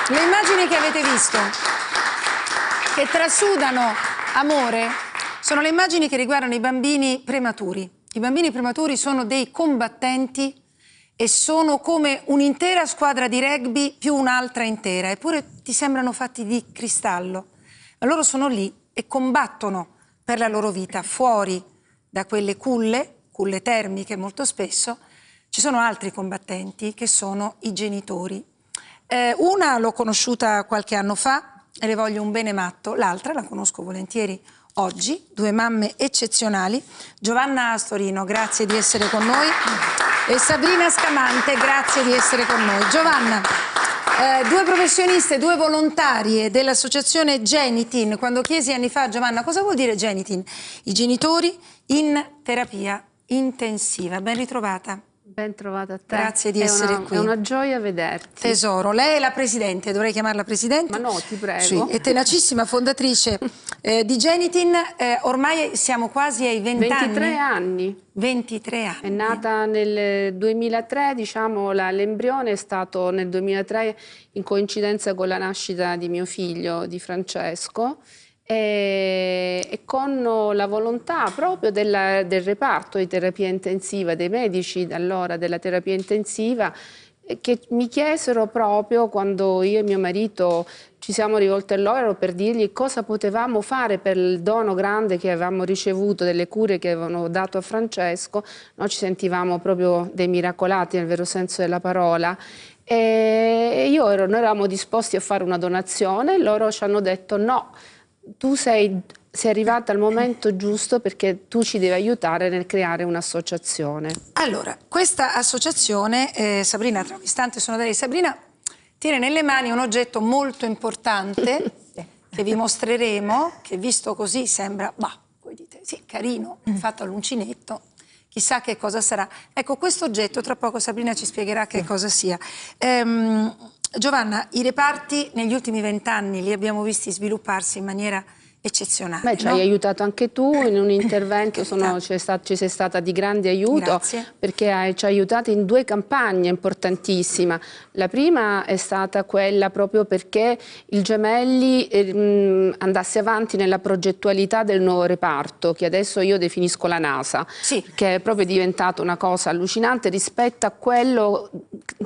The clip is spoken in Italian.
Le immagini che avete visto, che trasudano amore, sono le immagini che riguardano i bambini prematuri. I bambini prematuri sono dei combattenti e sono come un'intera squadra di rugby più un'altra intera, eppure ti sembrano fatti di cristallo. Ma loro sono lì e combattono per la loro vita, fuori da quelle culle termiche molto spesso. Ci sono altri combattenti che sono i genitori. Una l'ho conosciuta qualche anno fa e le voglio un bene matto, l'altra la conosco volentieri oggi, due mamme eccezionali, Giovanna Astorino, grazie di essere con noi, e Sabrina Scamante, grazie di essere con noi. Giovanna, due professioniste, due volontarie dell'associazione Genitin. Quando chiesi anni fa a Giovanna cosa vuol dire Genitin, i genitori in terapia intensiva. Ben ritrovata. Ben trovata a te. Grazie di essere qui. È una gioia vederti. Tesoro, lei è la presidente, dovrei chiamarla presidente? Ma no, ti prego. Sì, è tenacissima fondatrice di Genitin, ormai siamo quasi ai 20 anni. 23 anni. 23 anni. È nata nel 2003, diciamo, l'embrione è stato nel 2003 in coincidenza con la nascita di mio figlio, di Francesco, e con la volontà proprio del reparto di terapia intensiva, dei medici allora della terapia intensiva, che mi chiesero proprio quando io e mio marito ci siamo rivolti a loro per dirgli cosa potevamo fare per il dono grande che avevamo ricevuto, delle cure che avevano dato a Francesco. Noi ci sentivamo proprio dei miracolati nel vero senso della parola. E noi eravamo disposti a fare una donazione, loro ci hanno detto no, tu sei arrivata al momento giusto perché tu ci devi aiutare nel creare un'associazione. Allora, questa associazione, Sabrina, tra un istante sono da lei, Sabrina tiene nelle mani un oggetto molto importante che vi mostreremo, che visto così sembra, bah, voi dite, sì, carino, fatto all'uncinetto, chissà che cosa sarà. Ecco, questo oggetto, tra poco Sabrina ci spiegherà che cosa sia. Giovanna, i reparti negli ultimi 20 anni li abbiamo visti svilupparsi in maniera eccezionale. Beh, ci hai aiutato anche tu in un intervento, ci sei stata di grande aiuto. Grazie. Perché ci hai aiutato in due campagne importantissime. La prima è stata quella proprio perché il Gemelli andasse avanti nella progettualità del nuovo reparto, che adesso io definisco la NASA, sì, che è proprio diventata una cosa allucinante rispetto a quello